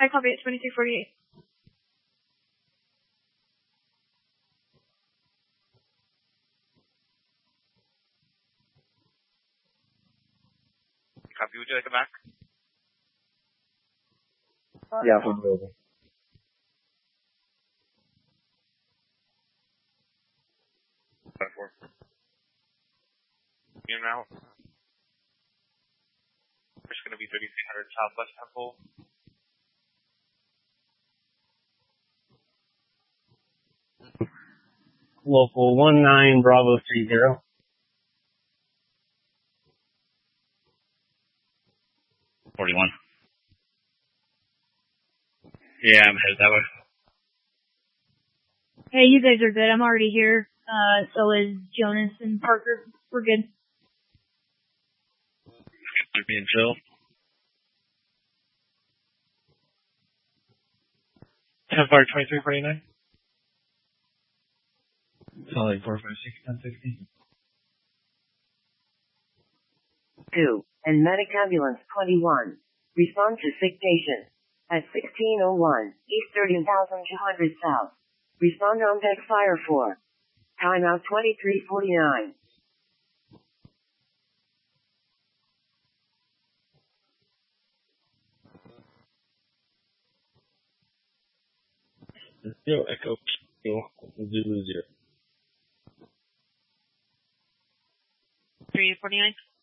I copy it, 2348. Copy, would you like a back? Yeah, I'm available. In route. There's going to be 3300 Southwest Temple. Local 19 Bravo 30. Yeah, I'm headed that way. Hey, you guys are good. I'm already here. So is Jonas and Parker. We're good. Me and Phil. 10-2349. Solid 456 1060. 2, and Medic Ambulance 21. Respond to sick patient. At 1601, East 13,200 South. Respond on deck fire 4. Timeout 2349. Zero Echo Zulu 0. 349.